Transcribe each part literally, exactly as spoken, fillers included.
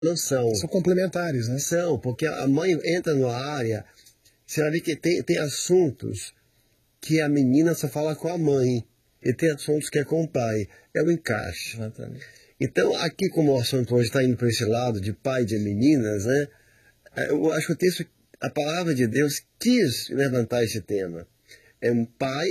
Não são. São complementares, né? São, porque a mãe entra numa área, você vai ver que tem, tem assuntos que a menina só fala com a mãe, e tem assuntos que é com o pai. É o encaixe. Exatamente. Então, aqui como o assunto hoje está indo para esse lado de pai de meninas, né? Eu acho que o texto, a palavra de Deus quis levantar esse tema. É um pai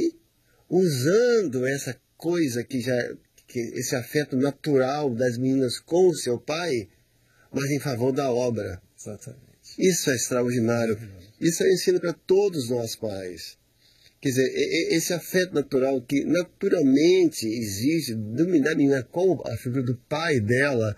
usando essa coisa que já, que esse afeto natural das meninas com o seu pai, mas em favor da obra. Exatamente. Isso é extraordinário. Isso é ensino para todos nós pais. Quer dizer, esse afeto natural que naturalmente existe da menina com a figura do pai dela,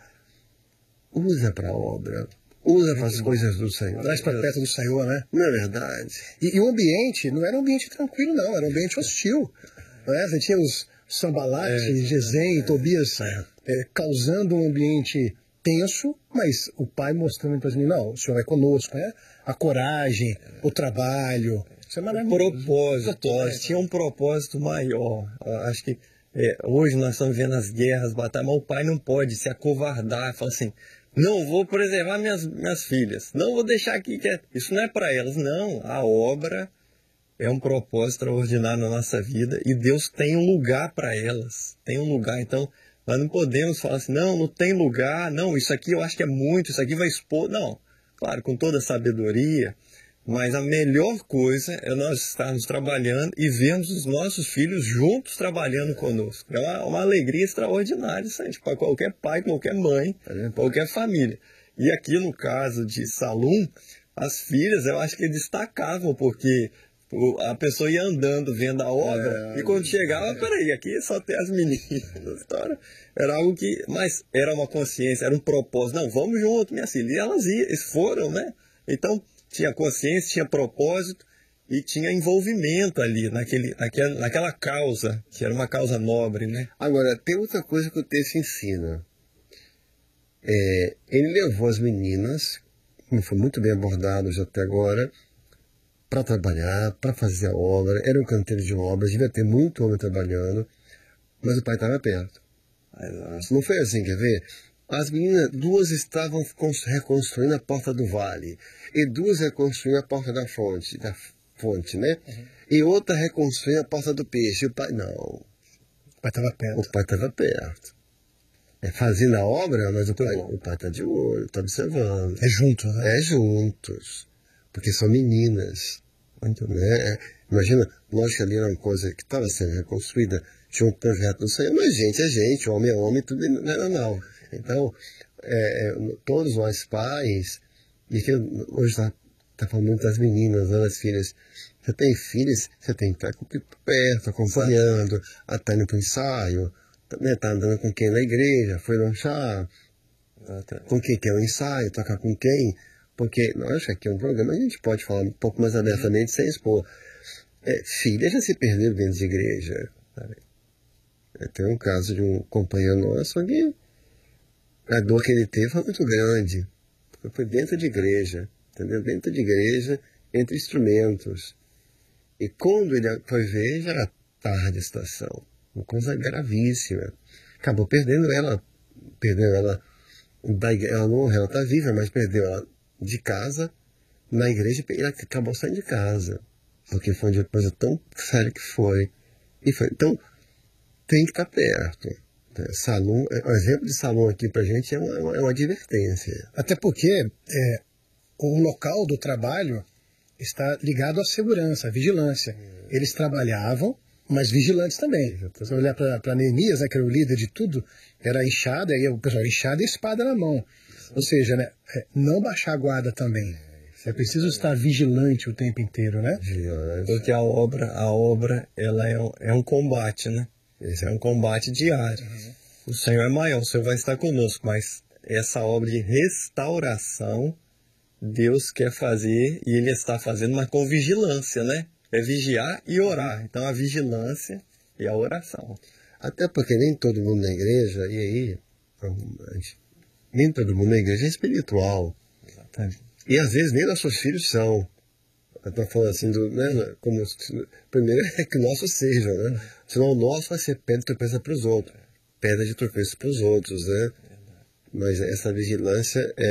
usa para a obra, usa para as coisas do Senhor. Traz para perto do Senhor, né? Não é verdade? E, e o ambiente não era um ambiente tranquilo, não, era um ambiente hostil. Não é? Você tinha os Sambalate, É. Gesem e Tobias é, causando um ambiente tenso, mas o pai mostrando para as meninas, não, o Senhor é conosco, né? A coragem, o trabalho. Isso é O maravilhoso. propósito, elas tinham um propósito maior. Eu acho que é, hoje nós estamos vendo as guerras, batalhas, mas o pai não pode se acovardar, falar assim, não vou preservar minhas, minhas filhas, não vou deixar aqui, que é, isso não é para elas. Não, a obra é um propósito extraordinário na nossa vida e Deus tem um lugar para elas, tem um lugar. Então, nós não podemos falar assim, não, não tem lugar, não, isso aqui eu acho que é muito, isso aqui vai expor. Não, claro, com toda a sabedoria, mas a melhor coisa é nós estarmos trabalhando e vermos os nossos filhos juntos trabalhando conosco. É uma, uma alegria extraordinária, isso aí, para qualquer pai, qualquer mãe, qualquer família. E aqui no caso de Salum, as filhas eu acho que destacavam, porque a pessoa ia andando, vendo a obra, é, e quando chegava, é. peraí, aqui só tem as meninas. Era algo que, mas era uma consciência, era um propósito. Não, vamos junto, minha filha. E elas iam, eles foram, né? Então, tinha consciência, tinha propósito e tinha envolvimento ali, naquele, naquela, naquela causa, que era uma causa nobre, né? Agora, tem outra coisa que o texto ensina. É, ele levou as meninas, como foi muito bem abordado já até agora, para trabalhar, para fazer a obra. Era um canteiro de obras, devia ter muito homem trabalhando, mas o pai estava perto. Não foi assim, quer ver? As meninas, duas estavam reconstruindo a porta do vale, e duas reconstruindo a porta da fonte, da fonte, né? Uhum. E outra reconstruindo a porta do peixe. E o pai, não. O pai estava perto. O pai estava perto. É fazendo a obra, mas o pai o pai está de olho, está observando. É junto, né? É juntos. Porque são meninas. Muito, né? Imagina, lógico que ali era uma coisa que estava sendo reconstruída, tinha um projeto do Senhor, mas gente é gente, homem é homem, tudo não era não. Então, é, todos nós pais, e aqui hoje está tá falando muito das meninas, das filhas. Você tem filhos, você tem que estar perto, acompanhando, está indo para o ensaio, né, tá andando com quem na igreja, foi lanchar, com quem quer o ensaio, tocar com quem, porque nós acho que aqui é um programa, a gente pode falar um pouco mais abertamente sem expor. É, filhas já se perderam dentro de igreja. Sabe? Tem um caso de um companheiro nosso que a dor que ele teve foi muito grande. Foi dentro de igreja, entendeu? Dentro de igreja, entre instrumentos. E quando ele foi ver, já era tarde a situação. Uma coisa gravíssima. Acabou perdendo ela, perdendo ela, da igreja, ela não morreu, ela está viva, mas perdeu ela de casa, na igreja, e ela acabou saindo de casa. Porque foi uma coisa tão séria que foi. E foi. Então, tem que estar perto. Salom, o exemplo de Salom aqui pra gente é uma, é uma advertência. Até porque é, o local do trabalho está ligado à segurança, à vigilância. Hum. Eles trabalhavam, mas vigilantes também. Se você olhar para Neemias, né, que era o líder de tudo, era a enxada, e o pessoal, enxada e espada na mão. Isso. Ou seja, né, é, não baixar a guarda também. É, é preciso estar vigilante o tempo inteiro, né? Vigilante. Porque a obra, a obra ela é, um, é um combate, né? Esse é um combate diário. Uhum. O Senhor é maior, o Senhor vai estar conosco, mas essa obra de restauração, Deus quer fazer e Ele está fazendo, mas com vigilância, né? É vigiar e orar. Então a vigilância e a oração. Até porque nem todo mundo na igreja, e aí, nem todo mundo na igreja é espiritual. Exatamente. E às vezes nem nossos filhos são. Eu estou falando assim, do, né, como, primeiro é que o nosso seja, né? Senão o nosso vai ser pedra de tropeço para os outros. Pedra de tropeço para os outros, né? mas essa vigilância é